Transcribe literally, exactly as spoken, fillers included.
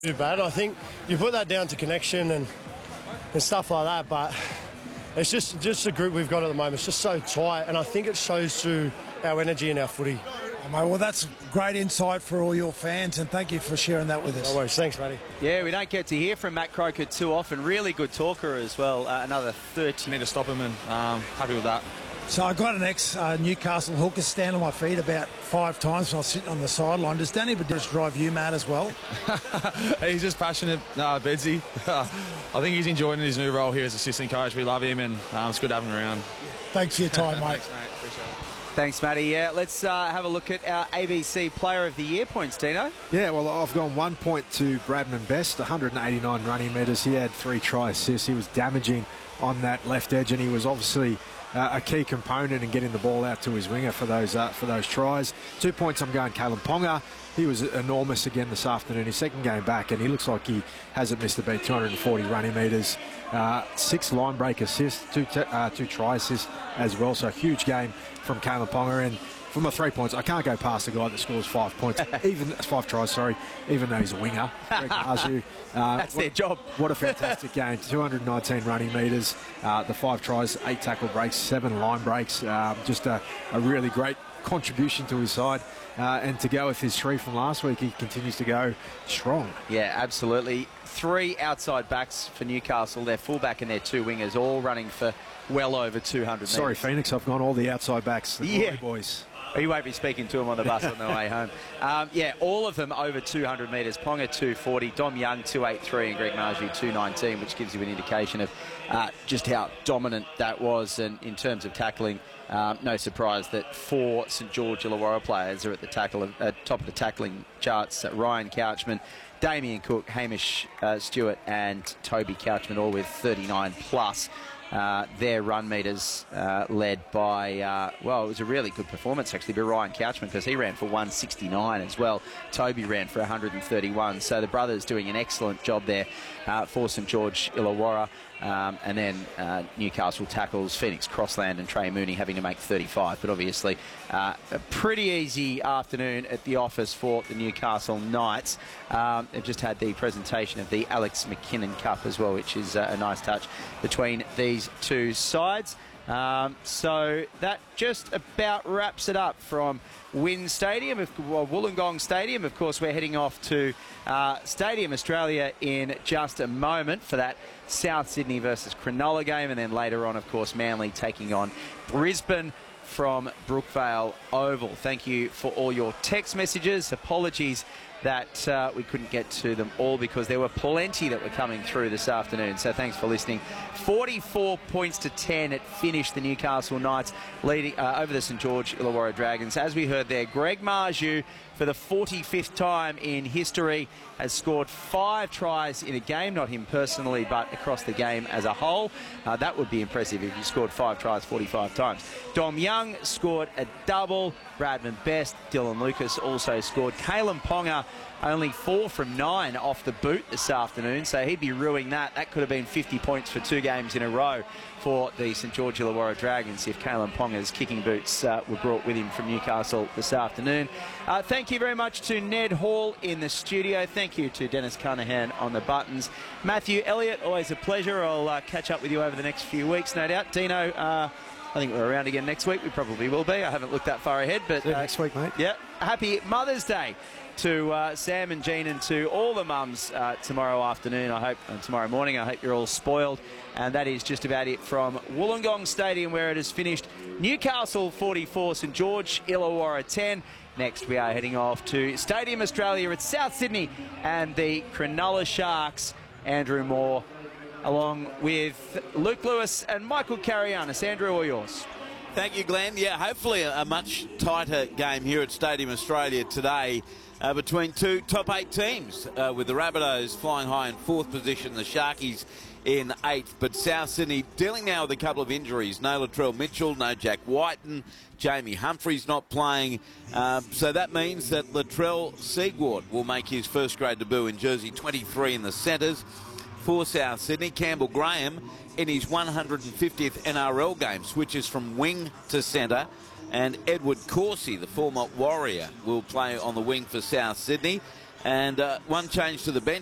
Too bad. I think you put that down to connection and and stuff like that, but it's just just the group we've got at the moment. It's just so tight, and I think it shows through our energy and our footy. Oh, mate, well, that's great insight for all your fans, and thank you for sharing that with us. No worries. Thanks, matey. Yeah, we don't get to hear from Matt Croker too often. Really good talker as well. Uh, another thirty. Need to stop him, and um, happy with that. So I got an ex-Newcastle uh, hooker stand on my feet about five times when I was sitting on the sideline. Does Danny Badis drive you mad as well? He's just passionate, uh, Bedsy. I think he's enjoying his new role here as assistant coach. We love him, and um, it's good to have him around. Thanks for your time, mate. Thanks, mate. Appreciate it. Thanks, Matty. Yeah, let's uh, have a look at our A B C Player of the Year points, Dino. Yeah, well, I've gone one point to Bradman Best, one hundred eighty-nine running metres. He had three try assists. He was damaging on that left edge, and he was obviously uh, a key component in getting the ball out to his winger for those uh, for those tries. Two points, I'm going Kalyn Ponga. He was enormous again this afternoon, his second game back, and he looks like he hasn't missed a beat. two hundred forty running metres, uh, six line break assists, two, uh, two try assists as well. So a huge game from Kalyn Ponga. And for my three points, I can't go past the guy that scores five points, even five tries, sorry, even though he's a winger. Greg Marzhew, uh, That's what, their job. What a fantastic game. two hundred nineteen running metres, uh, the five tries, eight tackle breaks, seven line breaks. Uh, just a, a really great contribution to his side. Uh, and to go with his three from last week, he continues to go strong. Yeah, absolutely. Three outside backs for Newcastle, their fullback and their two wingers, all running for well over two hundred metres. Sorry, Phoenix, I've gone all the outside backs, the Yeah. boys. You won't be speaking to them on the bus on the way home. Um, yeah, all of them over two hundred metres. Ponga two forty, Dom Young two eighty-three, and Greg Marzhew two nineteen, which gives you an indication of uh, just how dominant that was. And in terms of tackling, um, no surprise that four St George Illawarra players are at the tackle of, uh, top of the tackling charts. Uh, Ryan Couchman, Damien Cook, Hamish uh, Stewart, and Toby Couchman, all with thirty-nine plus. Uh, their run meters uh, led by, uh, well, it was a really good performance actually by Ryan Couchman, because he ran for one sixty-nine as well. Toby ran for one hundred thirty-one. So the brothers doing an excellent job there uh, for St George Illawarra. Um, and then uh, Newcastle tackles Phoenix Crossland and Trey Mooney having to make thirty-five. But obviously uh, a pretty easy afternoon at the office for the Newcastle Knights. Um, they've just had the presentation of the Alex McKinnon Cup as well, which is uh, a nice touch between these two sides. Um, so that just about wraps it up from Wynn Stadium, well, Wollongong Stadium. Of course, we're heading off to uh, Stadium Australia in just a moment for that South Sydney versus Cronulla game, and then later on, of course, Manly taking on Brisbane from Brookvale Oval. Thank you for all your text messages. Apologies that uh, we couldn't get to them all, because there were plenty that were coming through this afternoon. So thanks for listening. forty-four points to ten it finished the Newcastle Knights leading uh, over the St George Illawarra Dragons. As we heard there, Greg Marzhew, for the forty-fifth time in history, has scored five tries in a game, not him personally, but across the game as a whole. Uh, that would be impressive if you scored five tries forty-five times. Dom Young scored a double. Bradman Best, Dylan Lucas also scored. Kalyn Ponga only four from nine off the boot this afternoon, so he'd be ruining that. That could have been fifty points for two games in a row for the St George Illawarra Dragons if Kalyn Ponga's kicking boots uh, were brought with him from Newcastle this afternoon. Uh, thank you very much to Ned Hall in the studio. Thank you to Dennis Carnahan on the buttons. Matthew Elliott, always a pleasure. I'll uh, catch up with you over the next few weeks, no doubt. Dino, uh, I think we're around again next week. We probably will be. I haven't looked that far ahead, but See you uh, next week, mate. Yeah. Happy Mother's Day to uh, Sam and Jean, and to all the mums uh, tomorrow afternoon. I hope, and tomorrow morning. I hope you're all spoiled. And that is just about it from Wollongong Stadium, where it has finished Newcastle forty-four, St George Illawarra ten. Next, we are heading off to Stadium Australia at South Sydney and the Cronulla Sharks. Andrew Moore, along with Luke Lewis and Michael Carianis. Andrew, all yours. Thank you, Glenn. Yeah, hopefully a, a much tighter game here at Stadium Australia today uh, between two top eight teams, uh, with the Rabbitohs flying high in fourth position, the Sharkies in eighth. But South Sydney dealing now with a couple of injuries. No Latrell Mitchell, no Jack Whiten, Jamie Humphries not playing. Uh, so that means that Latrell Seagward will make his first grade debut in jersey twenty-three in the centres for South Sydney. Campbell Graham, in his one hundred fiftieth N R L game, switches from wing to centre. And Edward Corsi, the former Warrior, will play on the wing for South Sydney. And uh, one change to the bench.